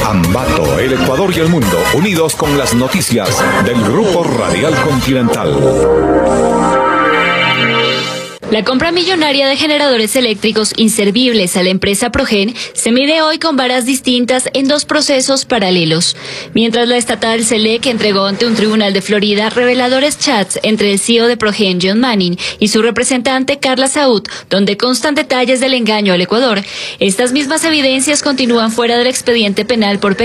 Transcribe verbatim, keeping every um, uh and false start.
Ambato, el Ecuador y el mundo, unidos con las noticias del Grupo Radial Continental. La compra millonaria de generadores eléctricos inservibles a la empresa Progen se mide hoy con varas distintas en dos procesos paralelos. Mientras la estatal Selec entregó ante un tribunal de Florida reveladores chats entre el C E O de Progen, John Manning, y su representante Carla Saúd, donde constan detalles del engaño al Ecuador, estas mismas evidencias continúan fuera del expediente penal por